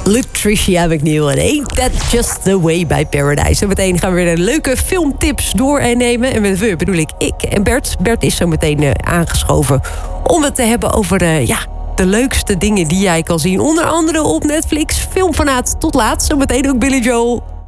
Latricia McNeil en Ain't That Just The Way bij Paradise. Zometeen gaan we weer de leuke filmtips doornemen. En met we bedoel ik en Bert. Bert is zo meteen aangeschoven om het te hebben over de leukste dingen die jij kan zien. Onder andere op Netflix. Film van laat tot laat. Zometeen ook Billy Joel.